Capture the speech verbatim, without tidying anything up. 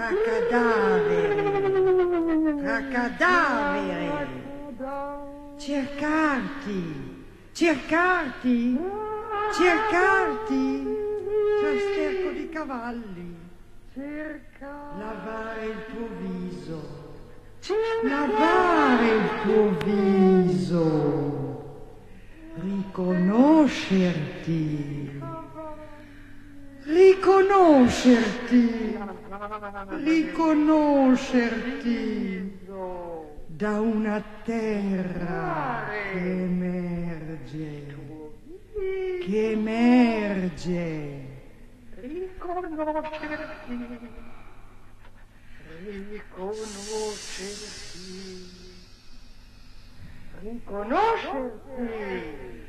tra cadaveri, tra cadaveri, cercarti, cercarti, cercarti, tra sterco di cavalli, lavare il tuo viso, lavare il tuo viso, riconoscerti, riconoscerti, riconoscerti da una terra che emerge, che emerge. Riconoscerti, riconoscerti, riconoscerti.